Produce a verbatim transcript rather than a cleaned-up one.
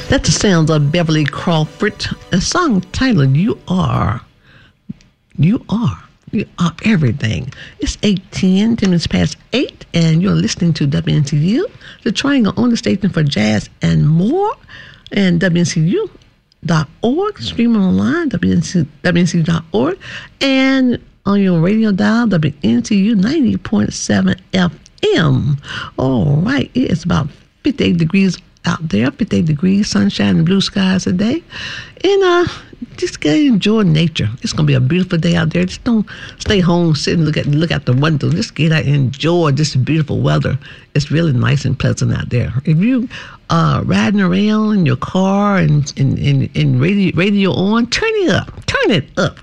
That's the sounds of Beverly Crawford. A song titled You Are. You Are. You are everything. It's eight ten, ten minutes past eight, and you're listening to W N C U, the Triangle on the station for jazz and more, and W N C U dot org, streaming online, W N C U dot org, and on your radio dial, W N C U ninety point seven F M. All right, it is about fifty-eight degrees out there, fifty-eight degrees, sunshine and blue skies today. And uh, just go enjoy nature. It's going to be a beautiful day out there. Just don't stay home, sit and look at look out the window. Just get out and enjoy this beautiful weather. It's really nice and pleasant out there. If you are uh, riding around in your car and, and, and, and radio, radio on, turn it up. Turn it up.